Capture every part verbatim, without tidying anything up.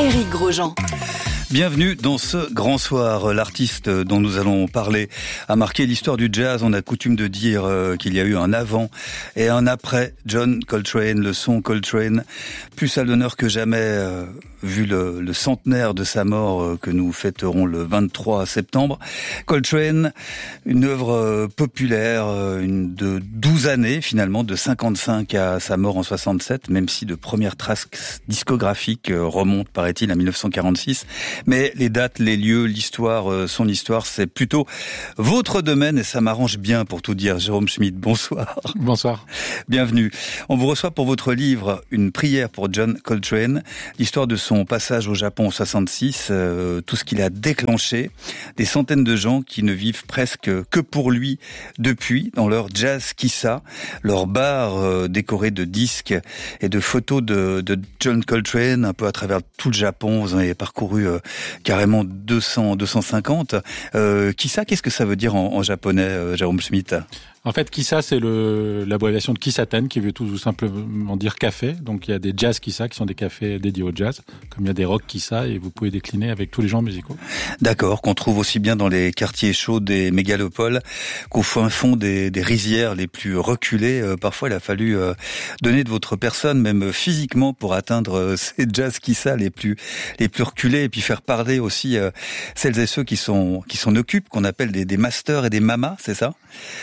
Éric Grosjean. Bienvenue dans ce grand soir. L'artiste dont nous allons parler a marqué l'histoire du jazz. On a coutume de dire qu'il y a eu un avant et un après John Coltrane, le son Coltrane, plus à l'honneur que jamais, euh, vu le, le centenaire de sa mort euh, que nous fêterons le vingt-trois septembre. Coltrane, une œuvre populaire, une de douze années finalement, de cinquante-cinq à sa mort en soixante-sept, même si de premières traces discographiques remontent, paraît-il, à dix-neuf cent quarante-six. Mais les dates, les lieux, l'histoire, son histoire, c'est plutôt votre domaine et ça m'arrange bien pour tout dire. Jérôme Schmidt, bonsoir. Bonsoir. Bienvenue. On vous reçoit pour votre livre « Une prière pour John Coltrane », l'histoire de son passage au Japon en soixante-six, euh, tout ce qu'il a déclenché, des centaines de gens qui ne vivent presque que pour lui depuis, dans leur jazz kissa, leur bar euh, décoré de disques et de photos de, de John Coltrane, un peu à travers tout le Japon. Vous en avez parcouru euh, carrément deux cents, deux cent cinquante. Euh, kissa, qu'est-ce que ça veut dire en, en japonais, euh, Jérôme Schmidt ? En fait, kissa, c'est le, l'abréviation de kissaten, qui veut tout simplement dire café. Donc, il y a des jazz kissa, qui sont des cafés dédiés au jazz, comme il y a des rock kissa, et vous pouvez décliner avec tous les genres musicaux. D'accord, qu'on trouve aussi bien dans les quartiers chauds des mégalopoles qu'au fin fond des, des rizières les plus reculées. Euh, parfois, il a fallu euh, donner de votre personne, même physiquement, pour atteindre euh, ces jazz kissa les plus les plus reculés, et puis faire parler aussi euh, celles et ceux qui sont qui s'en occupent, qu'on appelle des, des masters et des mamas, c'est ça ?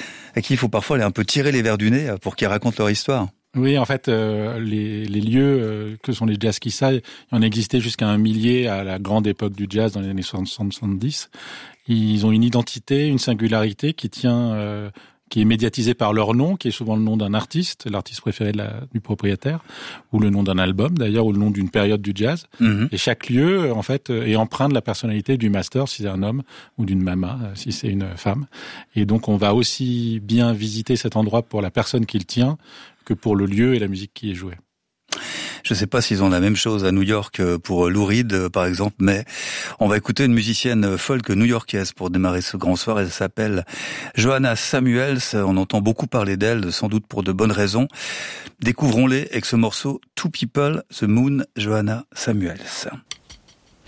À qui il faut parfois aller un peu tirer les verres du nez pour qu'ils racontent leur histoire. Oui, en fait, euh, les, les lieux euh, que sont les jazz kissa, il en existait jusqu'à un millier à la grande époque du jazz dans les années soixante soixante-dix. Ils ont une identité, une singularité qui tient, euh, qui est médiatisée par leur nom, qui est souvent le nom d'un artiste, l'artiste préféré de la, du propriétaire, ou le nom d'un album d'ailleurs, ou le nom d'une période du jazz. Mmh. Et chaque lieu, en fait, est empreint de la personnalité du master, si c'est un homme, ou d'une mama, si c'est une femme. Et donc, on va aussi bien visiter cet endroit pour la personne qui le tient que pour le lieu et la musique qui est jouée. Je ne sais pas s'ils ont la même chose à New York pour Lou Reed, par exemple, mais on va écouter une musicienne folk new-yorkaise pour démarrer ce grand soir. Elle s'appelle Johanna Samuels. On entend beaucoup parler d'elle, sans doute pour de bonnes raisons. Découvrons-les avec ce morceau « Two People, the Moon », Johanna Samuels.